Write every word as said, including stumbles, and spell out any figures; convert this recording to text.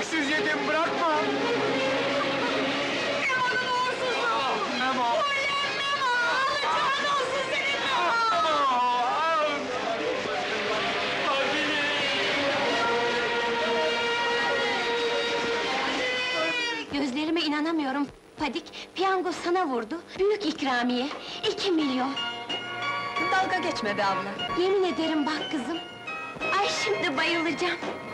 öksüz yedim, bırakma! Memo'nun uğursuzu! Memo! Ulan Memo! Alacağın olsun senin Memo! Gözlerime inanamıyorum Fadik, piyango sana vurdu, büyük ikramiye, iki milyon! Dalga geçme be abla! Yemin ederim bak kızım! Ay şimdi bayılacağım!